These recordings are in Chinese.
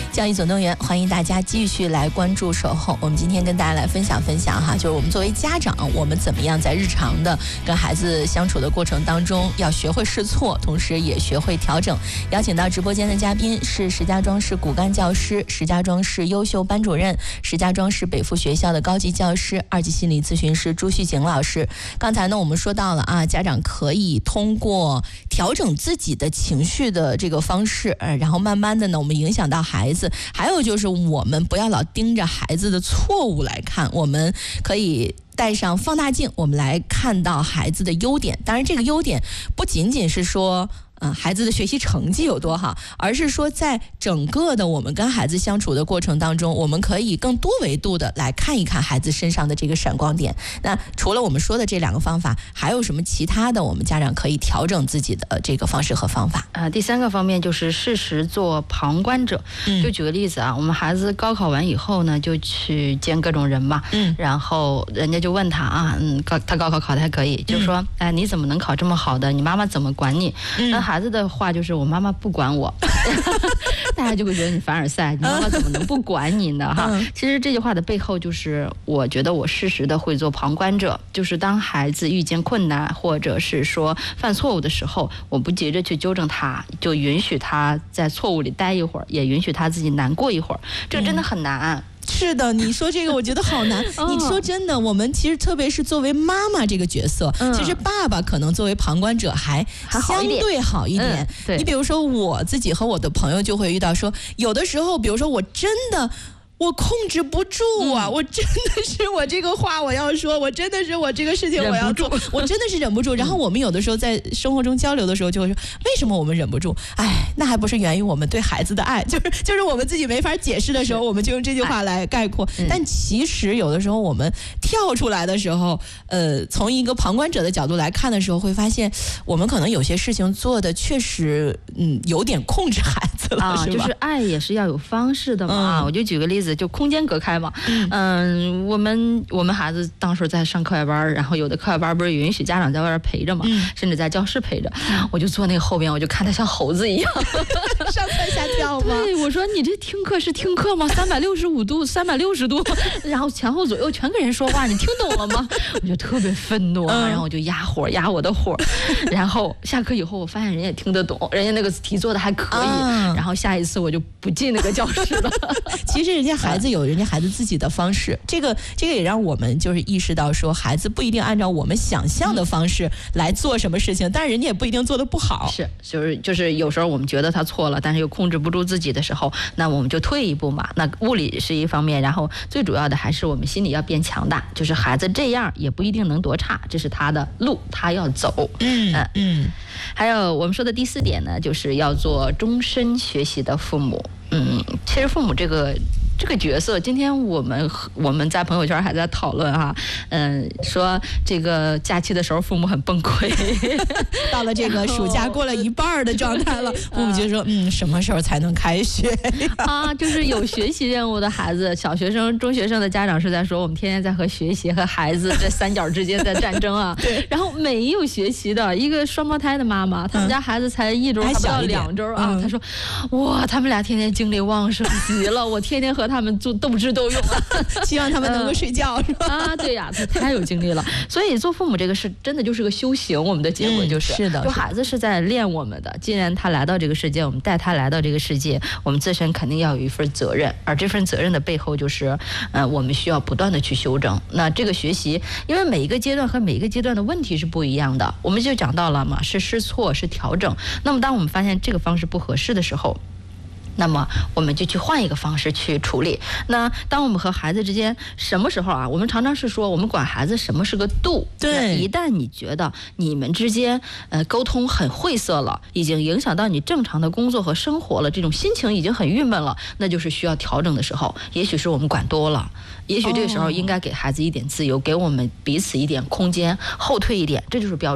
教育总动员，欢迎大家继续来关注守候。我们今天跟大家来分享哈，就是我们作为家长，我们怎么样在日常的跟孩子相处的过程当中，要学会试错，同时也学会调整。邀请到直播间的嘉宾是石家庄市骨干教师、石家庄市优秀班主任、石家庄市北附学校的高级教师、2级心理咨询师朱旭景老师。刚才呢，我们说到了家长可以通过调整自己的情绪的这个方式，然后慢慢的呢，我们影响到孩子。还有就是我们不要老盯着孩子的错误来看，我们可以带上放大镜，我们来看到孩子的优点。当然这个优点不仅仅是说孩子的学习成绩有多好，而是说在整个的我们跟孩子相处的过程当中，我们可以更多维度的来看一看孩子身上的这个闪光点。那除了我们说的这2个方法，还有什么其他的我们家长可以调整自己的这个方式和方法？ 第3个方面就是适时做旁观者。就举个例子我们孩子高考完以后呢，就去见各种人嘛，然后人家就问他他高考考得还可以，就说你怎么能考这么好的？你妈妈怎么管你？那孩子的话就是我妈妈不管我，大家就会觉得你凡尔赛，你妈妈怎么能不管你呢？其实这句话的背后就是，我觉得我适时的会做旁观者，就是当孩子遇见困难或者是说犯错误的时候，我不急着去纠正他，就允许他在错误里待一会儿，也允许他自己难过一会儿。这个真的很难。 是的，你说这个我觉得好难。你说真的，我们其实特别是作为妈妈这个角色，其实爸爸可能作为旁观者还相对好一点。你比如说我自己和我的朋友就会遇到说，有的时候比如说我真的我控制不住我真的是我这个话我要说，我真的是我这个事情我要做，我真的是忍不住。然后我们有的时候在生活中交流的时候就会说，为什么我们忍不住？那还不是源于我们对孩子的爱，就是我们自己没法解释的时候，我们就用这句话来概括。但其实有的时候我们跳出来的时候，从一个旁观者的角度来看的时候，会发现我们可能有些事情做的确实有点控制孩子了，是吧？ 就是爱也是要有方式的嘛。我就举个例子。就空间隔开嘛，我们孩子当时在上课外班，然后有的课外班不是允许家长在外边陪着嘛，甚至在教室陪着，我就坐那个后边，我就看他像猴子一样上蹿下跳吗？ 对，我说你这听课是听课吗？365度，360度，然后前后左右全跟人说话，你听懂了吗？我就特别愤怒然后我就压我的火，然后下课以后我发现人也听得懂，人家那个题做的还可以，然后下一次我就不进那个教室了。 其实人家孩子有人家孩子自己的方式，这个也让我们就是意识到说，孩子不一定按照我们想象的方式来做什么事情，但是人家也不一定做得不好。 就是有时候我们觉得他错了，但是又控制不住自己的时候，那我们就退一步嘛。那物理是一方面，然后最主要的还是我们心里要变强大，就是孩子这样也不一定能多差，这是他的路，他要走。还有我们说的第4点呢，就是要做终身学习的父母。其实父母这个角色，今天我们在朋友圈还在讨论说这个假期的时候父母很崩溃， 到了这个暑假过了一半的状态了，父母就说什么时候才能开学就是有学习任务的孩子，小学生、中学生的家长是在说，我们天天在和学习和孩子这3角之间在战争对， 然后没有学习的一个双胞胎的妈妈，他们家孩子才1周还不到2周他说哇，他们俩天天精力旺盛极了，我天天和他们做斗智斗勇希望他们能够睡觉是吧？ 对呀，他太有精力了。所以做父母这个事真的就是个修行，我们的结果就是的， 就孩子是在练我们的。既然他来到这个世界，我们带他来到这个世界，我们自身肯定要有一份责任，而这份责任的背后就是我们需要不断的去修正。那这个学习，因为每一个阶段和每一个阶段的问题是不一样的，我们就讲到了嘛，是试错，是调整。那么当我们发现这个方式不合适的时候，那么我们就去换一个方式去处理。那当我们和孩子之间什么时候我们常常是说，我们管孩子什么是个度。 对， 一旦你觉得你们之间沟通很晦涩了，已经影响到你正常的工作和生活了，这种心情已经很郁闷了，那就是需要调整的时候。也许是我们管多了，也许这个时候应该给孩子一点自由，给我们彼此一点空间，后退一点，这就是标准。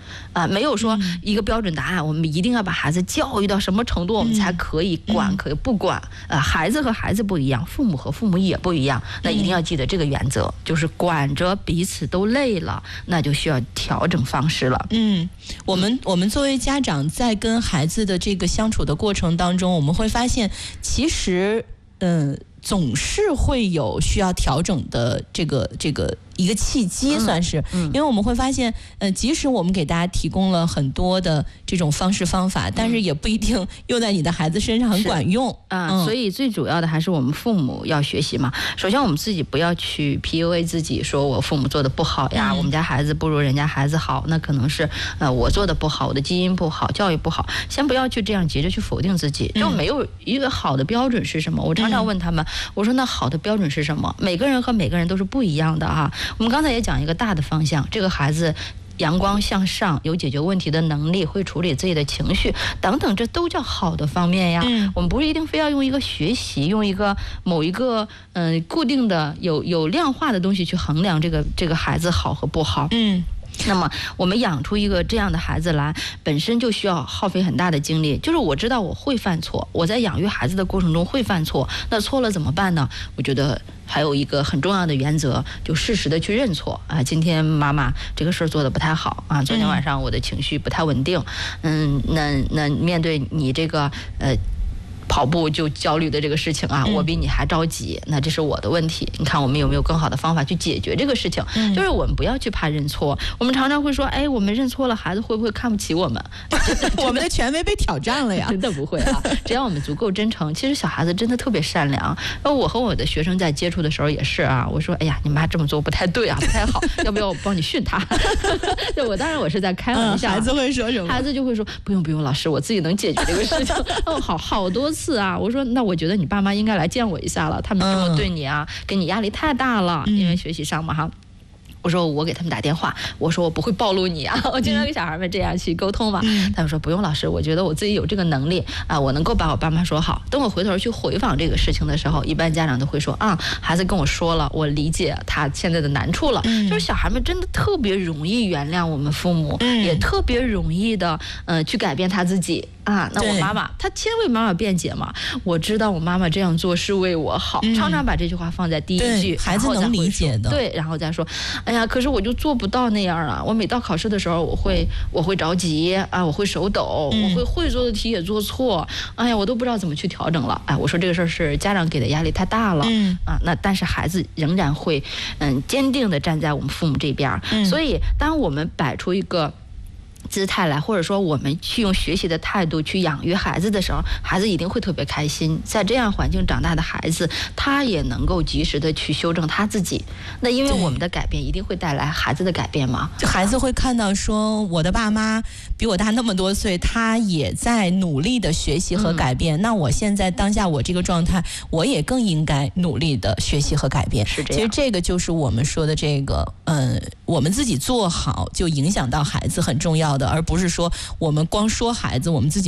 没有说一个标准答案，我们一定要把孩子教育到什么程度我们才可以管，可以不管。孩子和孩子不一样，父母和父母也不一样，那一定要记得这个原则，就是管着彼此都累了，那就需要调整方式了。 我们作为家长在跟孩子的这个相处的过程当中，我们会发现其实总是会有需要调整的这个一个契机，算是，因为我们会发现，即使我们给大家提供了很多的这种方式方法，但是也不一定用在你的孩子身上很管用所以最主要的还是我们父母要学习嘛。首先我们自己不要去 PUA 自己，说我父母做的不好呀，我们家孩子不如人家孩子好，那可能是我做的不好，我的基因不好，教育不好，先不要去这样急着去否定自己，就没有一个好的标准是什么。我常常问他们，我说那好的标准是什么？每个人和每个人都是不一样的哈。我们刚才也讲一个大的方向，这个孩子阳光向上，有解决问题的能力，会处理自己的情绪等等，这都叫好的方面呀。我们不是一定非要用一个学习，用一个某一个固定的有量化的东西去衡量这个孩子好和不好。那么我们养出一个这样的孩子来，本身就需要耗费很大的精力。就是我知道我会犯错，我在养育孩子的过程中会犯错，那错了怎么办呢？我觉得还有一个很重要的原则，就适时的去认错啊。今天妈妈这个事儿做得不太好啊，昨天晚上我的情绪不太稳定，那面对你这个跑步就焦虑的这个事情啊，我比你还着急，那这是我的问题。你看我们有没有更好的方法去解决这个事情？就是我们不要去怕认错。我们常常会说，我们认错了，孩子会不会看不起我们？ 我们的权威被挑战了呀？ 真的不会啊，只要我们足够真诚。其实小孩子真的特别善良。我和我的学生在接触的时候也是啊，我说，哎呀，你妈这么做不太对啊，不太好，要不要我帮你训他？对，当然我是在开玩笑。 孩子会说什么？ 孩子就会说，不用，老师，我自己能解决这个事情。好多次啊，我说那我觉得你爸妈应该来见我一下了，他们这么对你啊，给你压力太大了，因为学习上嘛哈。我说我给他们打电话，我说我不会暴露你啊，我经常跟小孩们这样去沟通嘛。他们说不用老师，我觉得我自己有这个能力啊，我能够把我爸妈说好。等我回头去回访这个事情的时候，一般家长都会说孩子跟我说了，我理解他现在的难处了。就是小孩们真的特别容易原谅我们父母，也特别容易的去改变他自己。那我妈妈她先为妈妈辩解嘛，我知道我妈妈这样做是为我好，常常把这句话放在第一句， 孩子能理解的。 对，然后再说，哎呀，可是我就做不到那样啊！我每到考试的时候，我会着急啊，我会手抖，我会做的题也做错，哎呀，我都不知道怎么去调整了。我说这个事儿是家长给的压力太大了，那但是孩子仍然会坚定的站在我们父母这边。所以当我们摆出一个姿态来，或者说我们去用学习的态度去养育孩子的时候，孩子一定会特别开心。在这样环境长大的孩子，他也能够及时的去修正他自己。那因为我们的改变一定会带来孩子的改变嘛， 就孩子会看到说我的爸妈比我大那么多岁，他也在努力的学习和改变，那我现在当下我这个状态，我也更应该努力的学习和改变。 是这样。 其实这个就是我们说的这个我们自己做好就影响到孩子很重要的，而不是说我们光说孩子，我们自己